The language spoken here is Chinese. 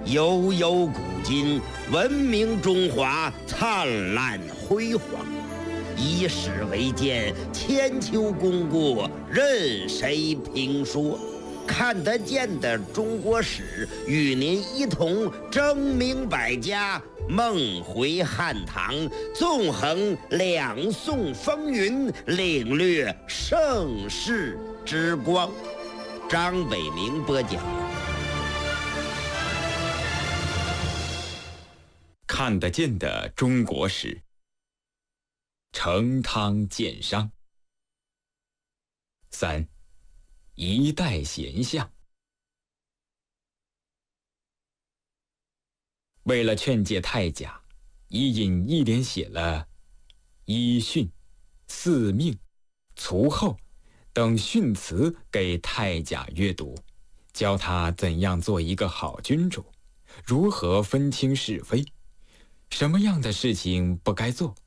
悠悠古今，文明中华灿烂辉煌。以史为鉴，千秋功过任谁评说。看得见的中国史，与您一同争明百家，梦回汉唐，纵横两宋风云，领略盛世之光。张北明播讲。 看得见的中国史，成汤建商。3. 一代贤相。为了劝诫太甲，伊尹一连写了一训、四命、卒后等训词给太甲阅读，教他怎样做一个好君主，如何分清是非，什么样的事情不该做，